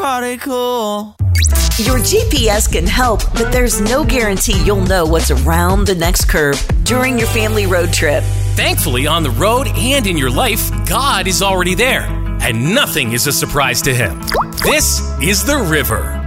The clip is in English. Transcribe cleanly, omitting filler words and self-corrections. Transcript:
party cool. Your GPS can help, but there's no guarantee you'll know what's around the next curve during your family road trip. Thankfully, on the road and in your life, God is already there, and nothing is a surprise to Him. This is The River.